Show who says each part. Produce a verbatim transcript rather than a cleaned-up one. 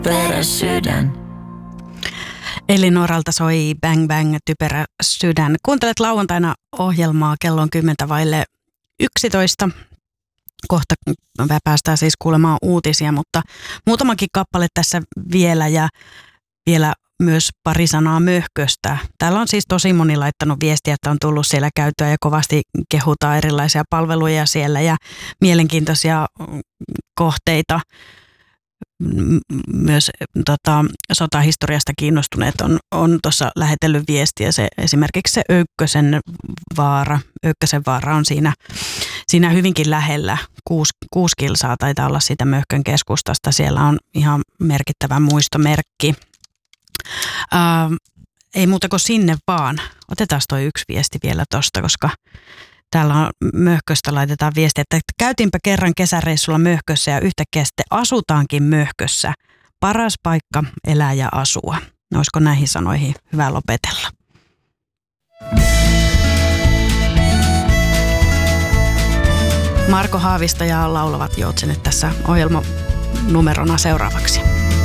Speaker 1: Typerä sydän.
Speaker 2: Elinoralta soi Bang Bang, Typerä sydän. Kuuntelet lauantaina ohjelmaa, kello on kymmentä vaille yksitoista. Kohta päästään siis kuulemaan uutisia, mutta muutamankin kappale tässä vielä ja vielä myös pari sanaa möhköstä. Täällä on siis tosi moni laittanut viestiä, että on tullut siellä käyttöä ja kovasti kehutaan erilaisia palveluja siellä ja mielenkiintoisia kohteita. Myös tota, sotahistoriasta kiinnostuneet on, on tuossa lähetellyt viestiä. Se, esimerkiksi se Öykkösen vaara, Öykkösen vaara on siinä, siinä hyvinkin lähellä. Kuusi, kuusi kilsaa taitaa olla siitä Möhkön keskustasta. Siellä on ihan merkittävä muistomerkki. Ää, ei muuta kuin sinne vaan. Otetaan toi yksi viesti vielä tosta, koska täällä on Möhköstä laitetaan viestiä, että käytiinpä kerran kesäreissulla Möhkössä ja yhtäkkiä sitten asutaankin Möhkössä. Paras paikka elää ja asua. Olisiko näihin sanoihin hyvä lopetella? Marko Haavisto ja Laulavat Joutsenet tässä ohjelmanumerona seuraavaksi.